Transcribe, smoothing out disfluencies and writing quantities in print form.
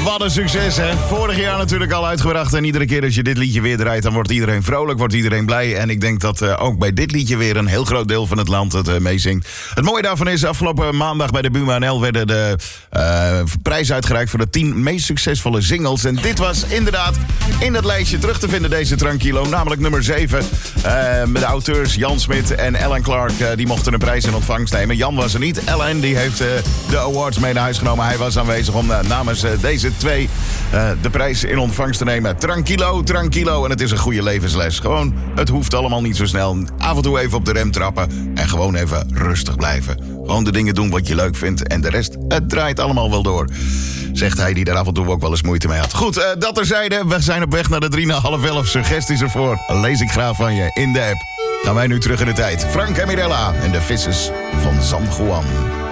Wat een succes, hè? Vorig jaar natuurlijk al uitgebracht. En iedere keer als je dit liedje weer draait, dan wordt iedereen vrolijk, wordt iedereen blij. En ik denk dat ook bij dit liedje weer een heel groot deel van het land het meezingt. Het mooie daarvan is, afgelopen maandag bij de Buma NL werden de prijzen uitgereikt voor de 10 meest succesvolle singles. En dit was inderdaad in dat lijstje terug te vinden, deze Tranquilo. Namelijk nummer 7. Met de auteurs Jan Smit en Ellen Clark. Die mochten een prijs in ontvangst nemen. Jan was er niet. Ellen die heeft de awards mee naar huis genomen. Hij was aanwezig om namens deze twee de prijs in ontvangst te nemen. Tranquilo, tranquilo. En het is een goede levensles. Gewoon, het hoeft allemaal niet zo snel. Af en toe even op de rem trappen. En gewoon even rustig blijven. Gewoon de dingen doen wat je leuk vindt. En de rest, het draait allemaal wel door. Zegt hij die daar af en toe ook wel eens moeite mee had. Goed, dat terzijde. We zijn op weg naar de 10:30. Suggesties ervoor lees ik graag van je in de app. Gaan wij nu terug in de tijd. Frank en Mirella en de vissers van San Juan.